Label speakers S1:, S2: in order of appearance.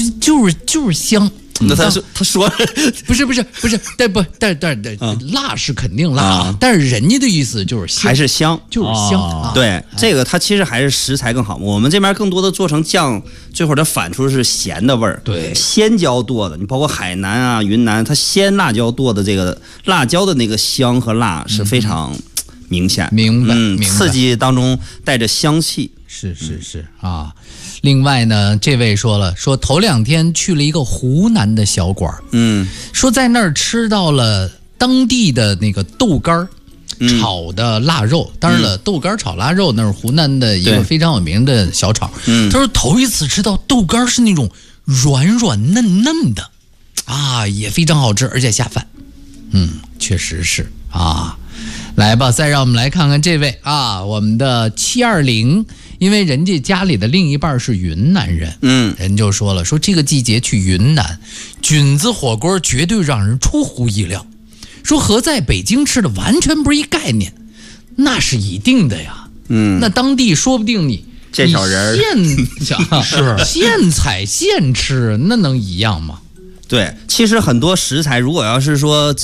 S1: 就是香。
S2: 那他说
S1: 不是，但辣是肯定辣，但是人家的意思就是香，
S2: 还是香，
S1: 就是香。
S2: 对，这个它其实还是食材更好。我们这边更多的做成酱，最后它反出是咸的味儿。
S1: 对，
S2: 鲜椒剁的，你包括海南啊、云南，它鲜辣椒剁的这个辣椒的那个香和辣是非常明显。
S1: 明白，
S2: 刺激当中带着香气。
S1: 是啊。另外呢，这位说头2天去了一个湖南的小馆，说在那儿吃到了当地的那个豆干炒的腊肉。当然了，豆干炒腊肉那是湖南的一个非常有名的小炒。他说头一次吃到豆干是那种软软嫩嫩的啊，也非常好吃，而且下饭。确实是啊。来吧，再让我们来看看这位啊，我们的720。因为人家家里的另一半是云南人，人就说了，说这个季节去云南，菌子火锅绝对让人出乎意料，说和在北京吃的完全不是一概念，那是一定的呀。那当地说不定你
S2: 这小人
S1: 现采现吃，那能一样吗？
S2: 对，其实很多食材，如果要是说